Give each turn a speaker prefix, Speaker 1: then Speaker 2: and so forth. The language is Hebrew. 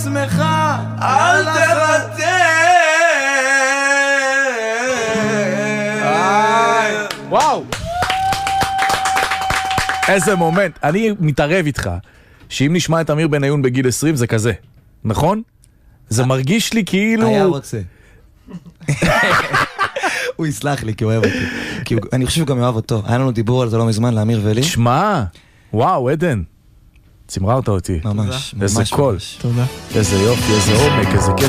Speaker 1: עצמך, אל תוותר.
Speaker 2: וואו, איזה מומנט. אני מתערב איתך שאם נשמע את אמיר בניון בגיל 20 זה כזה, נכון? זה מרגיש לי כאילו...
Speaker 1: היה רוצה. הוא יסלח לי כי הוא אוהב אותי, כי אני חושב שהוא גם אוהב אותו. היה לנו דיבור על זה לא מזמן, לאמיר ולי.
Speaker 2: תשמע, וואו, עדן, צמררת אותי.
Speaker 1: ממש,
Speaker 2: איזה
Speaker 1: ממש,
Speaker 2: קול.
Speaker 1: ממש.
Speaker 3: תודה.
Speaker 2: איזה יופי, איזה עומק, איזה קסם.